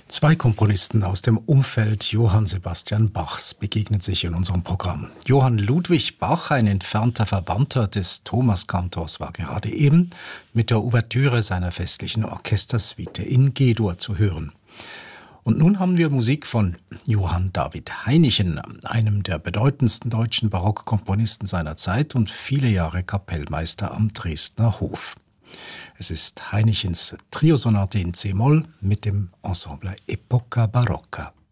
Zwei Komponisten aus dem Umfeld Johann Sebastian Bachs begegnen sich in unserem Programm. Johann Ludwig Bach, ein entfernter Verwandter des Thomaskantors, war gerade eben mit der Ouvertüre seiner festlichen Orchestersuite in G-Dur zu hören. Und nun haben wir Musik von Johann David Heinichen, einem der bedeutendsten deutschen Barockkomponisten seiner Zeit und viele Jahre Kapellmeister am Dresdner Hof. Es ist Heinichens Triosonate in C-Moll mit dem Ensemble Epoca Barocca.